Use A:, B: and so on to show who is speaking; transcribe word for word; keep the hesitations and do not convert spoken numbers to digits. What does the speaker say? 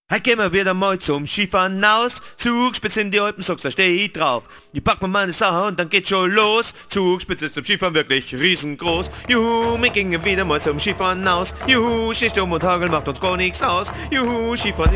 A: Hey, gehen wir wieder mal zum Skifahren aus. Zugspitze in die Alpen, sagst, da steh ich drauf. Ich pack mir meine Sache und dann geht schon los. Zugspitze ist zum Skifahren wirklich riesengroß. Juhu, wir gingen wieder mal zum Skifahren aus. Juhu, Schneesturm und Hagel macht uns gar nichts aus. Juhu, Skifahren